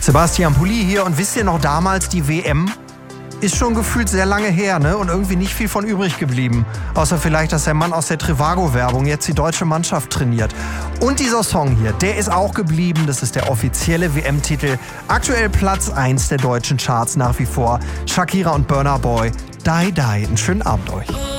Sebastian Pulli hier und wisst ihr noch damals die WM? Ist schon gefühlt sehr lange her, ne? Und irgendwie nicht viel von übrig geblieben. Außer vielleicht, dass der Mann aus der Trivago-Werbung jetzt die deutsche Mannschaft trainiert. Und dieser Song hier, der ist auch geblieben. Das ist der offizielle WM-Titel. Aktuell Platz 1 der deutschen Charts nach wie vor. Shakira und Burna Boy. Die, die. Einen schönen Abend euch.